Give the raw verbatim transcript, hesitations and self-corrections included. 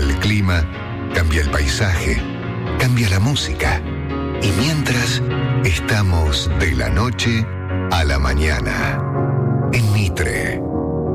el clima, cambia el paisaje, cambia la música. Y mientras, estamos de la noche a la mañana. En Mitre.